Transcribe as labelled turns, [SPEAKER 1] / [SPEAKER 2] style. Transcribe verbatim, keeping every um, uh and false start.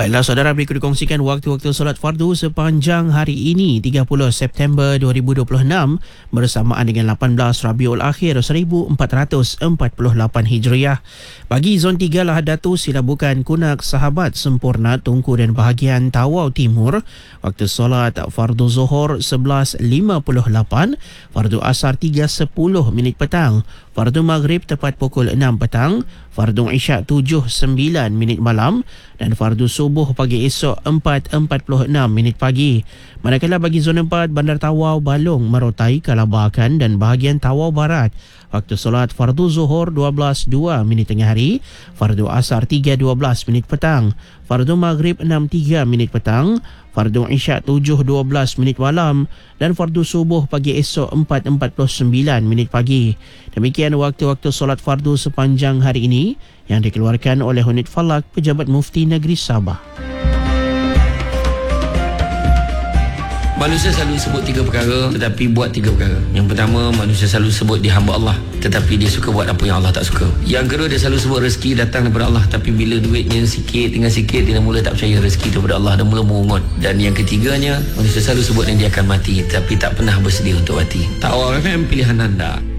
[SPEAKER 1] Baiklah saudara, berikut dikongsikan waktu-waktu solat fardu sepanjang hari ini tiga puluh September dua ribu dua puluh enam bersamaan dengan lapan belas Rabiul Akhir seribu empat ratus empat puluh lapan Hijriah. Bagi zon tiga Lahad Datu, Silabukan, Kunak, Sahabat, Sempurna, Tungku dan bahagian Tawau Timur, waktu solat fardu Zuhur sebelas lima puluh lapan, fardu Asar tiga sepuluh minit petang, fardu Maghrib tepat pukul enam petang, fardu Isyak tujuh sembilan minit malam dan fardu subuh pagi esok empat empat puluh enam minit pagi. Manakala bagi zon empat, Bandar Tawau, Balong, Merotai, Kalabakan dan bahagian Tawau Barat, waktu solat fardu Zuhur dua belas dua minit tengah hari, fardu Asar tiga dua belas minit petang, fardu Maghrib enam tiga minit petang, fardu Isyak tujuh dua belas minit malam dan fardu subuh pagi esok empat empat puluh sembilan minit pagi. Demikian waktu-waktu solat fardu sepanjang hari ini yang dikeluarkan oleh Unit Falak Pejabat Mufti Negeri Sabah.
[SPEAKER 2] Manusia selalu sebut tiga perkara tetapi buat tiga perkara. Yang pertama, manusia selalu sebut dia hamba Allah tetapi dia suka buat apa yang Allah tak suka. Yang kedua, dia selalu sebut rezeki datang daripada Allah tapi bila duitnya sikit tinggal sikit, dia mula tak percaya rezeki itu daripada Allah dan mula mengungut. Dan yang ketiganya, manusia selalu sebut yang dia akan mati tapi tak pernah bersedia untuk mati. Tawau F M, pilihan anda.